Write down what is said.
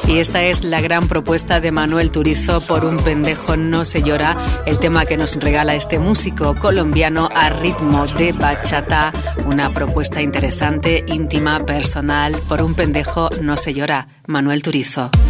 Y esta es la gran propuesta de Manuel Turizo, Por un pendejo no se llora, el tema que nos regala este músico colombiano a ritmo de bachata. Una propuesta interesante, íntima, personal. Por un pendejo no se llora, Manuel Turizo.